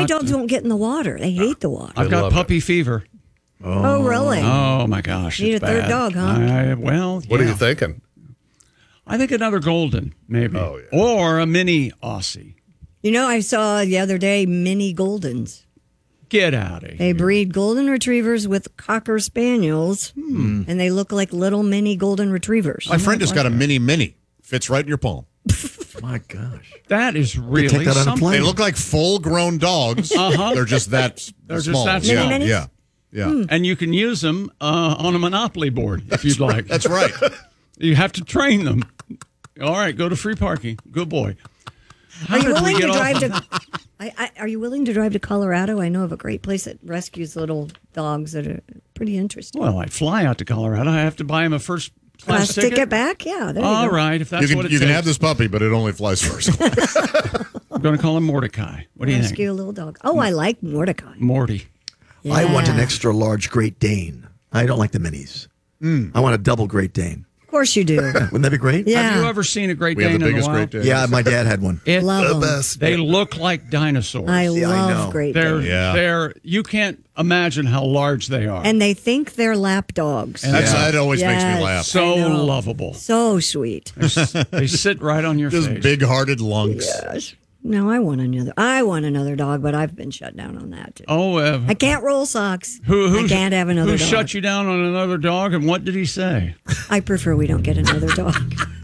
dogs won't get in the water. They hate the water. I've got puppy fever. Oh, really? Oh, my gosh. Need it's a third bad. dog, huh? What are you thinking? I think another golden, maybe. Oh, yeah. Or a mini Aussie. You know, I saw the other day mini Goldens. Get out of here. They breed golden retrievers with cocker spaniels, and they look like little mini golden retrievers. My friend has got a mini. Fits right in your palm. My gosh. That is take really that on a something. plane. They look like full-grown dogs. They're just that They're just small. that yeah, small. Mini-minis? yeah. And you can use them on a Monopoly board if you'd like. That's right. You have to train them. All right, go to free parking. Good boy. Are you did we willing to get off drive of- to? Are you willing to drive to Colorado? I know of a great place that rescues little dogs that are pretty interesting. Well, I fly out to Colorado. I have to buy him a first class Ticket back? Yeah, there you All go. right, if that's You what it can takes. have this puppy, but it only flies first. I'm going to call him Mordecai. What do you Rescue a little dog. Oh, I like Mordecai. think? Morty. I want an Yeah. extra large Great Dane. I don't like the minis. I want a double Great Dane. Of course you do. Wouldn't that be great? Yeah. Have you ever seen a Great We have Dane the in biggest the wild? Great Dane. Yeah, my dad had one. It- Love The 'em. best. They look like dinosaurs. I Yeah, I know. love Great They're, Danes. Yeah. they're, you can't imagine how large they are. And they think they're lap dogs. That always makes me Yes. laugh. so I know. lovable. So sweet. They sit right on your Just face. big-hearted lunks. No, I want another dog, but I've been shut down on that too. Oh, I can't roll socks. who I can't have another who dog. shut you down on another dog, and what did he say? I prefer we don't get another dog.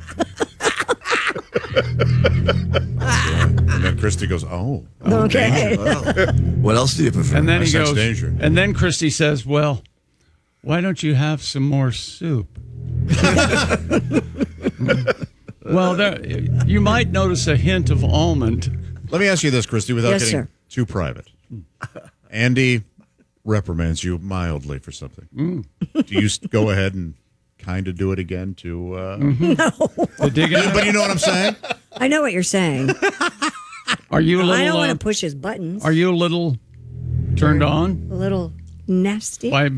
And then Christy goes, oh. Okay. What else do you prefer? And then I he sense goes, danger. and then Christy says, "Well, why don't you have some more soup?" Well, you might notice a hint of almond. Let me ask you this, Christy, without Yes, getting sir. too private. Andy reprimands you mildly for something. Do you go ahead and kind of do it again to... The dig out. But you know what I'm saying? I know what you're saying. Are you a little? I don't want to push his buttons. Are you a little turned on A little nasty. by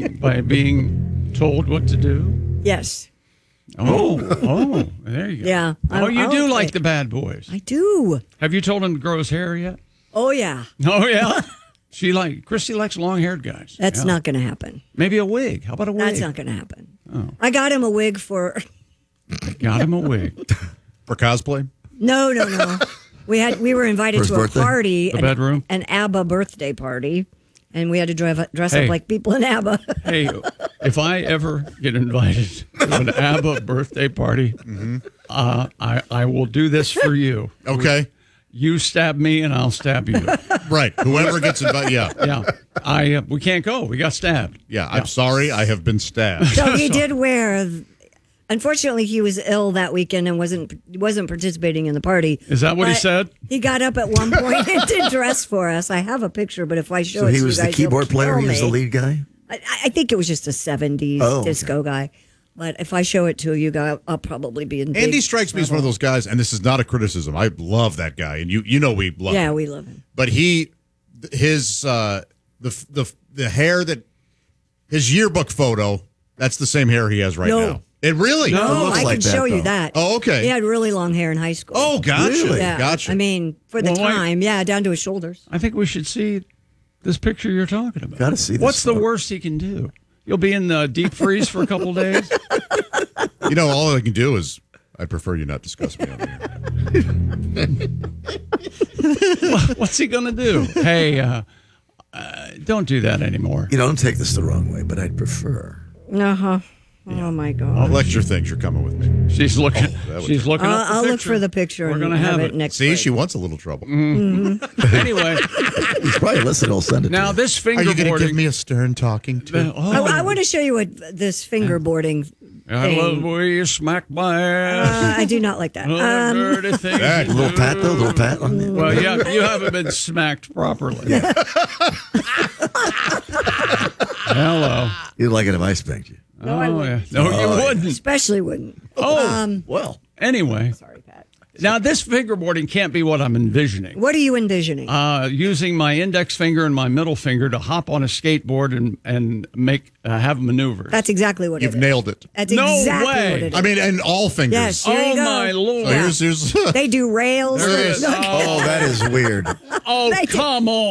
being told what to do? Yes. Oh, there you go. Yeah. Oh, you I'll do okay. like the bad boys. I do. Have you told him to grow his hair yet? Oh, yeah. Oh yeah. Christy likes long-haired guys. That's Yeah. not going to happen. Maybe a wig. How about a wig? That's not going to happen. Oh. I got him a wig for... Got him a wig. For cosplay? No. We were invited For his to a birthday? party. The bedroom? An ABBA birthday party. And we had to dress Hey. up like people in ABBA. Hey, if I ever get invited to an ABBA birthday party, I will do this for you. Okay. You stab me, and I'll stab you. Right. Whoever gets invited. Yeah. Yeah, we can't go. We got stabbed. Yeah. I'm sorry. I have been stabbed. So he did wear... Unfortunately, he was ill that weekend and wasn't participating in the party. Is that what he But said? He got up at one point and did dress for us. I have a picture, but if I show So it to he you was the guys, you'll keyboard player. kill He was the me. lead guy. I think it was just a 70s Oh, okay. disco guy. But if I show it to you guys, I'll probably be in big Andy strikes me as one of trouble. those guys, and this is not a criticism. I love that guy, and you know we love Yeah, him. we love him. But the hair that his yearbook photo, that's the same hair he has right No. now. It really? Oh, looks I like can show that, you though. that. Oh, okay. He had really long hair in high school. Oh, gotcha. Really? yeah. Gotcha. I mean, for the Well, wait. time, yeah, down to his shoulders. I think we should see this picture you're talking about. Gotta see this What's the photo. worst he can do? You'll be in the deep freeze for a couple of days. You know, all I can do is I prefer you not discuss me on the air. What's he going to do? Hey, don't do that anymore. You know, don't take this the wrong way, but I'd prefer. Uh-huh. Oh, my God. I'll lecture things. You're coming with me. She's looking. that would She's looking. up the I'll look picture. for the picture We're and gonna have it next See, week. she wants a little trouble. Anyway, He's probably listening. I'll send it to now you. this Are you going to give fingerboarding. me a stern talking to? I want to show you what this fingerboarding I love the thing. way you smack my ass. I do not like that. All the dirty things That- you A little do. pat, though. A little pat on the. Well, yeah, you haven't been smacked properly. Hello. You'd like it if I spanked you. No, I wouldn't. Yeah. No, you wouldn't. Especially wouldn't. Oh, Well, anyway. Sorry, Pat. Now, this fingerboarding can't be what I'm envisioning. What are you envisioning? Using my index finger and my middle finger to hop on a skateboard and make have maneuvers. That's exactly what You've it is. nailed it. That's No exactly way. what it is. I mean, and all fingers. Yes. Here you oh go. my lord! So here's They do rails. There it is. oh, that is weird. Oh, They- come on.